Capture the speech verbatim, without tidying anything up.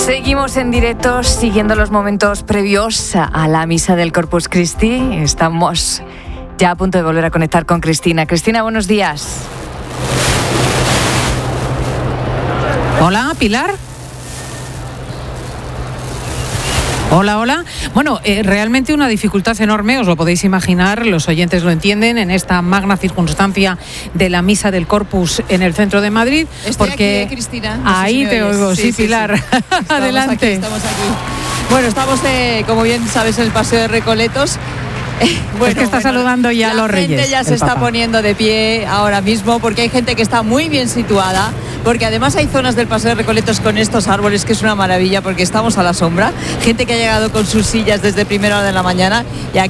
Seguimos en directo, siguiendo los momentos previos a la misa del Corpus Christi. Estamos ya a punto de volver a conectar con Cristina. Cristina, buenos días. Hola, Pilar. Hola, hola. Bueno, eh, realmente una dificultad enorme, os lo podéis imaginar, los oyentes lo entienden, en esta magna circunstancia de la misa del Corpus en el centro de Madrid. Estoy porque aquí, eh, Cristina. No ahí sé si te oyes. oigo, sí, sí, sí Pilar. Sí. Estamos Adelante. Aquí, estamos aquí. Bueno, estamos, eh, como bien sabes, en el Paseo de Recoletos. Bueno, es que está bueno, saludando ya a los Reyes. La gente ya se está Papa. poniendo de pie ahora mismo porque hay gente que está muy bien situada, porque además hay zonas del Paseo de Recoletos con estos árboles que es una maravilla porque estamos a la sombra, gente que ha llegado con sus sillas desde primera hora de la mañana y aquí